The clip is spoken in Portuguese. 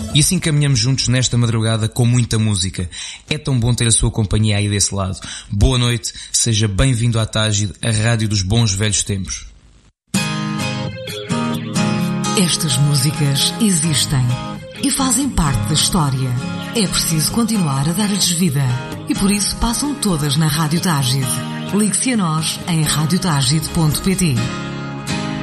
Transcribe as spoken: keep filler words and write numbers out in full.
E assim caminhamos juntos nesta madrugada com muita música. É tão bom ter a sua companhia aí desse lado. Boa noite, seja bem-vindo à Tágide, a rádio dos bons velhos tempos. Estas músicas existem e fazem parte da história. É preciso continuar a dar-lhes vida. E por isso passam todas na Rádio Tágide. Ligue-se a nós em rádio tágide ponto pt.